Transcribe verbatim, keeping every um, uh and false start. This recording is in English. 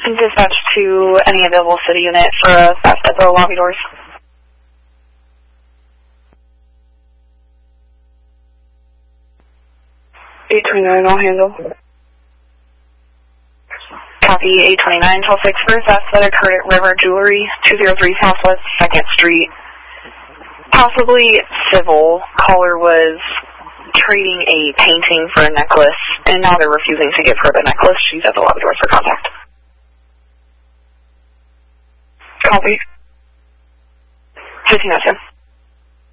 Dispatch to any available city unit for a theft at the lobby doors. eight twenty-nine, I'll handle. Copy eight twenty-nine, twelve six for theft that occurred at River Jewelry, two oh three Southwest second Street. Possibly civil. Caller was trading a painting for a necklace, and now they're refusing to give her the necklace. She's at the lobby doors for contact. Copy. fifteen oh two.